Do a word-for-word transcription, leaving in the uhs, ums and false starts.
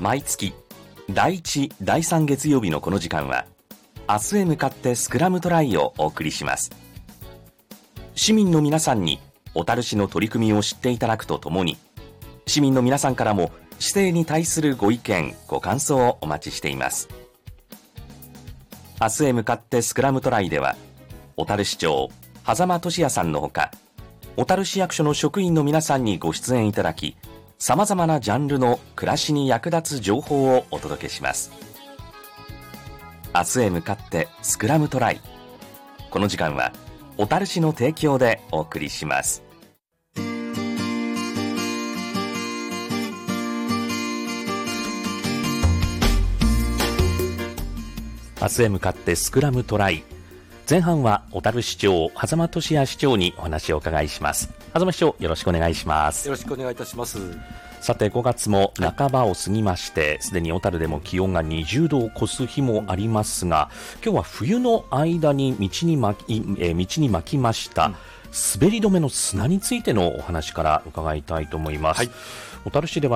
毎月だいいち、だいさん月曜日のこの時間は、明日へ向かってスクラムトライをお送りします。市民の皆さんに小樽市の取り組みを知っていただくとともに、市民の皆さんからも市政に対するご意見ご感想をお待ちしています。明日へ向かってスクラムトライでは、小樽市長狭間俊也さんのほか、小樽市役所の職員の皆さんにご出演いただき、さまざまなジャンルの暮らしに役立つ情報をお届けします。明日へ向かってスクラムトライ。この時間は小樽市の提供でお送りします。明日へ向かってスクラムトライ。前半は小樽市長狭間俊也市長にお話をお伺いします。狭間市長、よろしくお願いします。 よろしくお願いいたします。 さて、ごがつも半ばを過ぎまして、すでに小樽でも気温がにじゅうどを超す日もありますが、今日は冬の間に道に巻き、えー、道に巻きました滑り止めの砂についてのお話から伺いたいと思います。はい、小樽市では